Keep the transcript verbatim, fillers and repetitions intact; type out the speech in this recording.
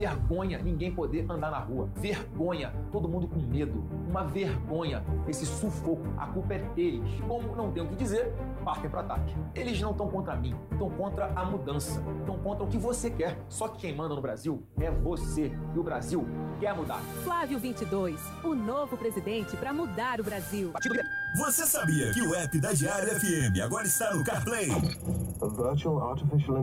Vergonha ninguém poder andar na rua. Vergonha, todo mundo com medo. Uma vergonha, esse sufoco. A culpa é deles. Como não tem o que dizer, partem para ataque. Eles não estão contra mim, estão contra a mudança. Estão contra o que você quer. Só que quem manda no Brasil é você. E o Brasil quer mudar. Flávio vinte e dois, o novo presidente para mudar o Brasil. Você sabia que o app da Diário F M agora está no CarPlay? A virtual artificial